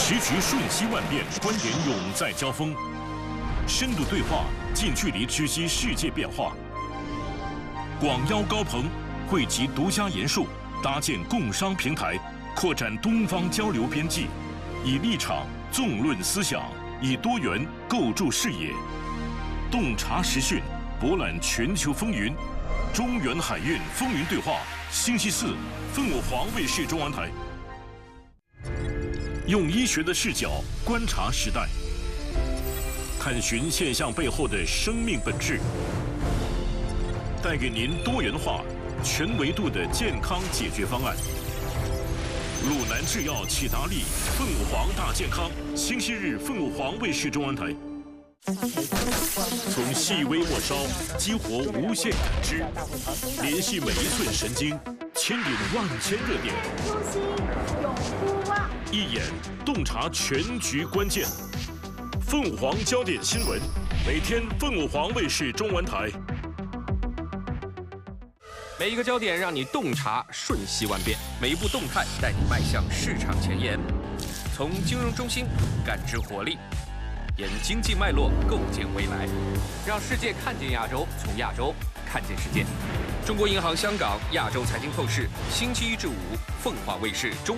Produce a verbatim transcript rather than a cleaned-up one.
时局瞬息万变，观点永在交锋，深度对话，近距离知悉世界变化。广邀高朋，汇集独家研述，搭建共商平台，扩展东方交流边际，以立场纵论思想，以多元构筑视野，洞察时讯，博览全球风云。中原海运风云对话，星期四，凤凰卫视中文台。用医学的视角观察时代，探寻现象背后的生命本质，带给您多元化、全维度的健康解决方案。鲁南制药启达利凤凰大健康，星期日凤凰卫视中文台。从细微末梢激活无限感知，联系每一寸神经，牵引万千热点。 呼吸，永呼哇！ 一眼洞察全局关键。凤凰焦点新闻，每天凤凰卫视中文台。 每一个焦点让你洞察瞬息万变，每一步动态带你迈向市场前沿。从金融中心感知活力，沿经济脉络构建未来，让世界看见亚洲，从亚洲看见世界。中国银行香港亚洲财经透视，星期一至五，凤凰卫视中。